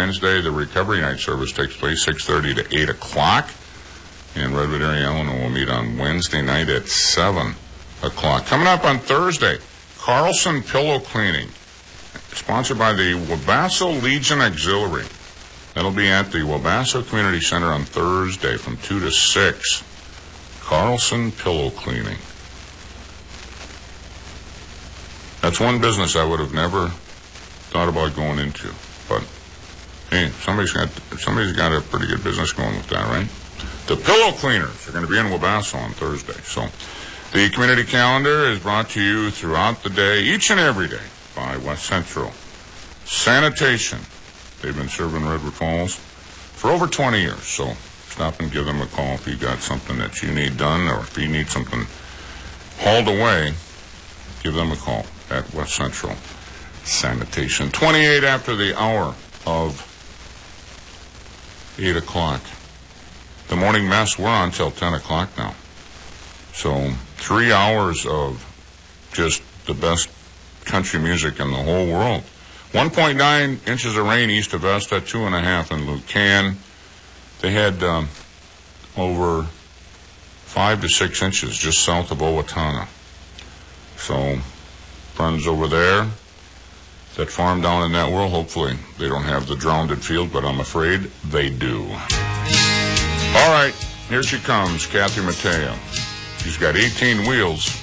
Wednesday, the recovery night service takes place 6:30 to 8 o'clock. And Redwood area Eleanor will meet on Wednesday night at 7 o'clock. Coming up on Thursday, Carlson Pillow Cleaning, sponsored by the Wabasso Legion Auxiliary. That'll be at the Wabasso Community Center on Thursday from 2 to 6. Carlson Pillow Cleaning. That's one business I would have never thought about going into. But, hey, somebody's got a pretty good business going with that, right? The Pillow Cleaners are going to be in Wabasso on Thursday. So, the community calendar is brought to you throughout the day, each and every day, by West Central Sanitation. They've been serving Redwood Falls for over 20 years. So, stop and give them a call if you got something that you need done, or if you need something hauled away, give them a call at West Central Sanitation. 28 after the hour of 8 o'clock. The morning mess, we're on till 10 o'clock now. So 3 hours of just the best country music in the whole world. 1.9 inches of rain east of Vesta, 2.5 in Lucan. They had over 5 to 6 inches just south of Owatonna. So, friends over there that farm down in that world, hopefully they don't have the drowned field, but I'm afraid they do. All right, here she comes, Kathy Mattea. She's got 18 wheels